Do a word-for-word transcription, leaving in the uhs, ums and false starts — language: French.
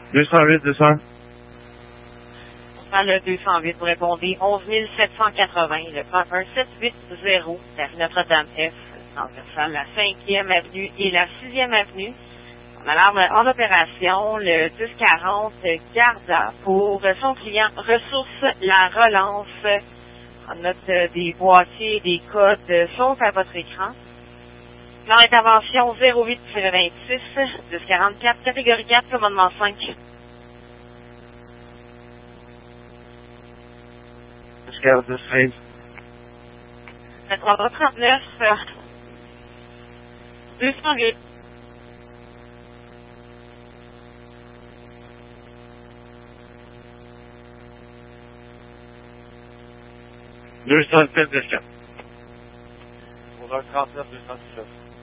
deux cent huit, deux cents. On prend le deux cent huit, vous répondez onze mille sept cent quatre-vingts, le prend un sept huit zéro, la rue Notre-Dame-F, transversale la cinquième avenue et la sixième avenue. On alarme en opération, le dix quarante Garda pour son client ressource la relance. On note des boîtiers, des codes sont à votre écran. Plan intervention zéro huit vingt-six, dix quarante-quatre, catégorie quatre, commandement cinq. Jusqu'à dix treize. trois trente-neuf, deux cent huit. deux cent sept, dix-quatre. Pour un trente-neuf, deux cent dix-sept.